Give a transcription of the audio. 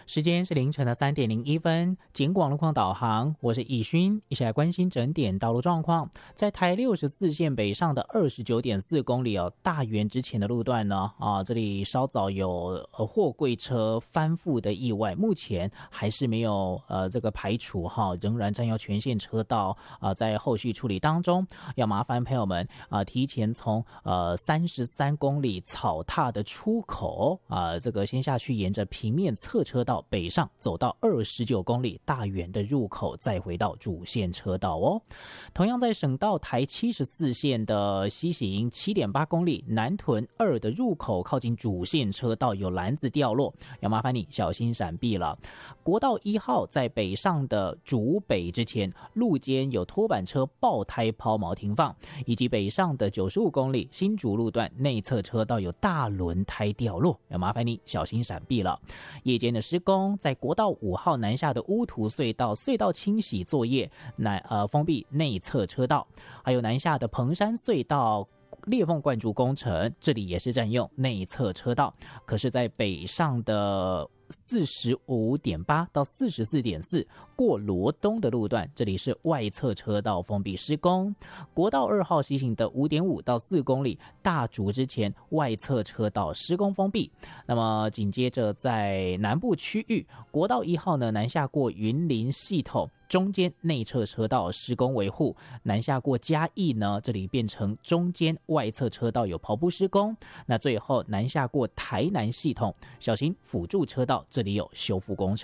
时间是凌晨的3:01，警广路况导航，我是易勋，一起来关心整点道路状况。在台64线北上的29.4公里大园之前的路段呢，这里稍早有货柜车翻覆的意外，目前还是没有这个排除仍然占用全线车道在后续处理当中，要麻烦朋友们提前从33公里草踏的出口这个先下去，沿着平面侧车道北上走到29公里大园的入口，再回到主线车道哦。同样在省道台74线的西行 7.8 公里南屯2的入口，靠近主线车道有篮子掉落，要麻烦你小心闪避了。国道1号在北上的竹北之前，路肩有拖板车爆胎抛锚停放，以及北上的95公里新竹路段内侧车道有大轮胎掉落，要麻烦你小心闪避了。夜间的施工，在国道5号南下的乌涂隧道清洗作业，封闭内侧车道，还有南下的彭山隧道裂缝灌注工程，这里也是占用内侧车道。可是在北上的45.8到44.4过罗东的路段，这里是外侧车道封闭施工。国道2号西行的5.5到4公里大竹之前外侧车道施工封闭。那么紧接着在南部区域，国道1号呢南下过云林系统，中间内侧车道施工维护，南下过嘉义呢，这里变成中间外侧车道有刨铺施工。那最后南下过台南系统，小心辅助车道，这里有修复工程。